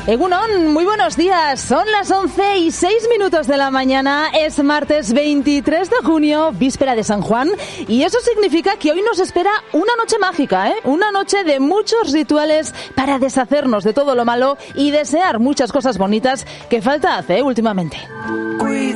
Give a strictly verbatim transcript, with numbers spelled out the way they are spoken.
Egunon, muy buenos días. Son las once y seis minutos de la mañana. Es martes veintitrés de junio, víspera de San Juan. Y eso significa que hoy nos espera una noche mágica, ¿eh? Una noche de muchos rituales para deshacernos de todo lo malo y desear muchas cosas bonitas que falta hace, ¿eh? últimamente.